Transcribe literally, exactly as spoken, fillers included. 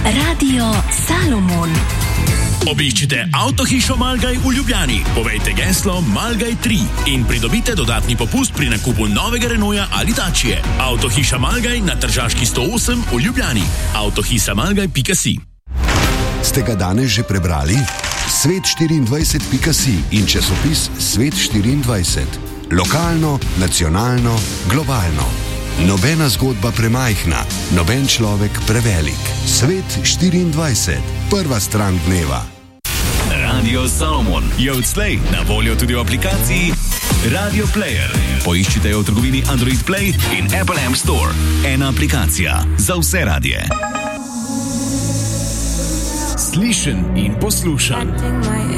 Radio Salomon. Obiščite Avtohišo Malgaj v Ljubljani, povejte geslo Malgaj tri in pridobite dodatni popust pri nakupu novega Renaulta ali Dacie. Avtohiša Malgaj na Tržaški sto osem v Ljubljani. avtohiša malgaj pika si. Ste ga danes že prebrali? Svet štiriindvajset pika si in časopis Svet štiriindvajset. Lokalno, nacionalno, globalno. Nobena zgodba premajhna, noben človek prevelik. Svet štiriindvajset. Prva stran dneva. Radio Salomon je odslej na voljo tudi v aplikaciji Radio Player. Poiščite jo v trgovini Android Play in Apple App Store. Ena aplikacija za vse radije. Slišen in poslušan.